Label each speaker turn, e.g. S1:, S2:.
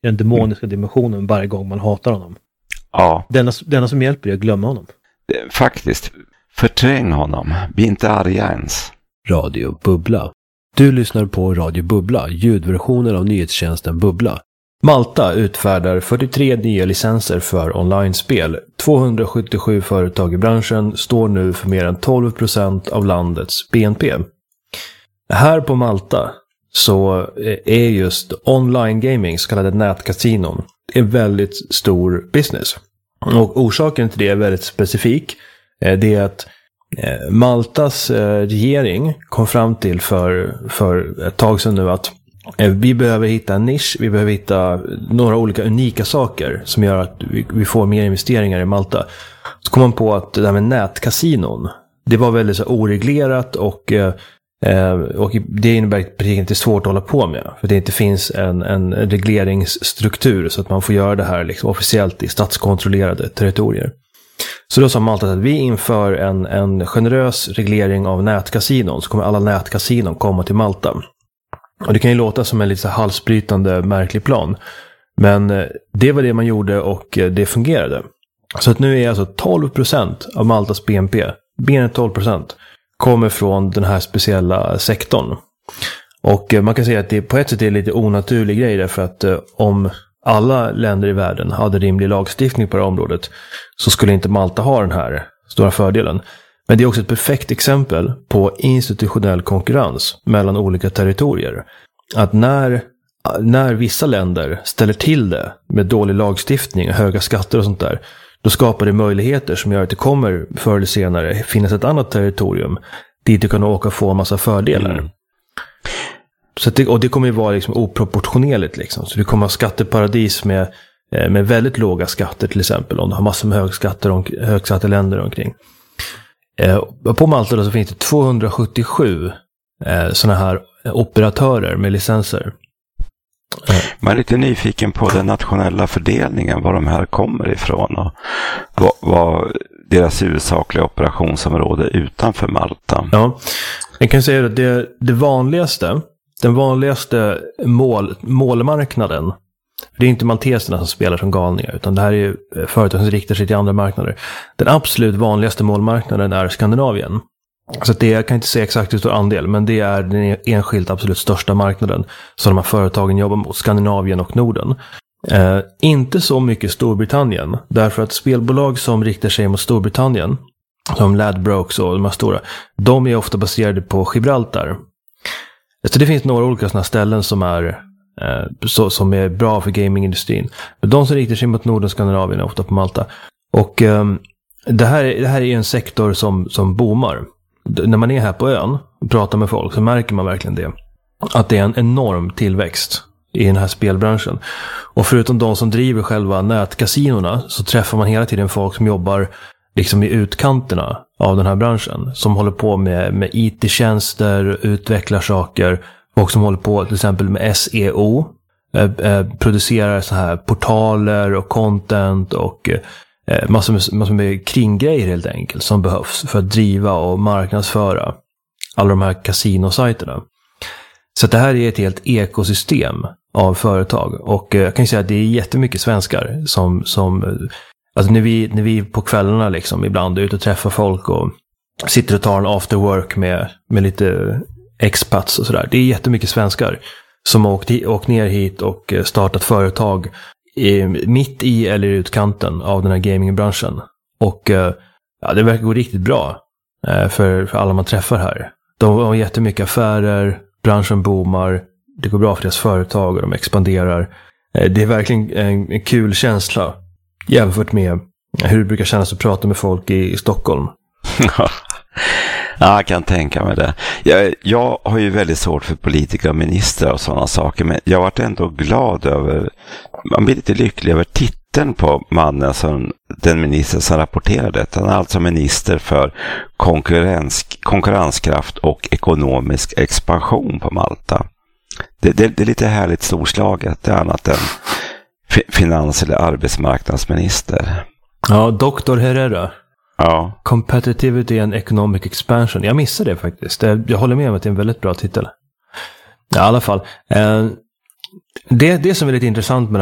S1: den demoniska dimensionen varje gång man hatar honom.
S2: Ja.
S1: Denna som hjälper är att glömma honom.
S2: Faktiskt, förträng honom. Bli inte arga ens.
S3: Radio Bubbla. Du lyssnar på Radio Bubbla, ljudversionen av nyhetstjänsten Bubbla. Malta utfärdar 43 nya licenser för online-spel. 277 företag i branschen står nu för mer än 12% av landets BNP. Här på Malta så är just online gaming, så kallade nätkasinon, en väldigt stor business. Och orsaken till det är väldigt specifik. Det är att Maltas regering kom fram till för ett tag sedan nu att vi behöver hitta en nisch, vi behöver hitta några olika unika saker som gör att vi får mer investeringar i Malta. Så kom man på att det här med nätkasinon, det var väldigt så oreglerat och det innebär att det inte är svårt att hålla på med. För det inte finns en regleringsstruktur så att man får göra det här liksom officiellt i statskontrollerade territorier. Så då sa Malta att vi inför en generös reglering av nätkasinon, så kommer alla nätkasinon komma till Malta. Och det kan ju låta som en lite halsbrytande märklig plan. Men det var det man gjorde och det fungerade. Så att nu är alltså 12% av Maltas BNP, mer än 12%, kommer från den här speciella sektorn. Och man kan säga att det på ett sätt är lite onaturlig grej, därför att om alla länder i världen hade rimlig lagstiftning på det här området så skulle inte Malta ha den här stora fördelen. Men det är också ett perfekt exempel på institutionell konkurrens mellan olika territorier. Att när vissa länder ställer till det med dålig lagstiftning, höga skatter och sånt där, då skapar det möjligheter som gör att det kommer förr eller senare finnas ett annat territorium dit du kan åka och få en massa fördelar. Så och det kommer ju vara liksom oproportionerligt liksom. Så du kommer ha skatteparadis med väldigt låga skatter till exempel, om du har massor med högskatte länder omkring. På Malta då så finns det 277 såna här operatörer med licenser.
S2: Man är lite nyfiken på den nationella fördelningen, var de här kommer ifrån och vad deras huvudsakliga operationsområde utanför Malta.
S3: Ja, jag kan säga att den vanligaste målmarknaden, det är inte malteserna som spelar som galningar, utan det här är företag som riktar sig till andra marknader. Den absolut vanligaste målmarknaden är Skandinavien. Så att jag kan inte säga exakt hur stor andel, men det är den enskilt absolut största marknaden som de här företagen jobbar mot, Skandinavien och Norden. Inte så mycket Storbritannien, därför att spelbolag som riktar sig mot Storbritannien, som Ladbrokes och de här stora, de är ofta baserade på Gibraltar. Så det finns några olika sådana ställen som är bra för gamingindustrin. Men de som riktar sig mot Norden och Skandinavien är ofta på Malta. Och det här är en sektor som boomar. När man är här på ön och pratar med folk så märker man verkligen det. Att det är en enorm tillväxt i den här spelbranschen. Och förutom de som driver själva nätkasinorna så träffar man hela tiden folk som jobbar liksom i utkanterna av den här branschen. Som håller på med IT-tjänster, utvecklar saker. Folk som håller på till exempel med SEO. Producerar så här portaler och content och massor med kringgrejer helt enkelt som behövs för att driva och marknadsföra alla de här kasinosajterna. Så det här är ett helt ekosystem av företag. Och jag kan ju säga att det är jättemycket svenskar som alltså när vi på kvällarna liksom ibland är ute och träffar folk och sitter och tar en after work med lite expats och sådär. Det är jättemycket svenskar som har åkt ner hit och startat företag mitt i eller i utkanten av den här gamingbranschen. Och det verkar gå riktigt bra för alla man träffar här. De har jättemycket affärer, branschen boomar, det går bra för deras företag och de expanderar. Det är verkligen en kul känsla jämfört med hur det brukar kännas att prata med folk i Stockholm.
S2: Ja, jag kan tänka mig det. Jag har ju väldigt svårt för politiker och ministrar och sådana saker, men jag har varit ändå glad över, man blir lite lycklig över titeln på mannen som den minister som rapporterar detta. Han är alltså minister för konkurrenskraft och ekonomisk expansion på Malta. Det är lite härligt storslaget, det är annat än finans- eller arbetsmarknadsminister.
S3: Ja, Dr. Herrera.
S2: Ja.
S3: Competitivity and Economic Expansion. Jag missade det faktiskt. Jag håller med om att det är en väldigt bra titel. Ja, i alla fall. Det som är lite intressant med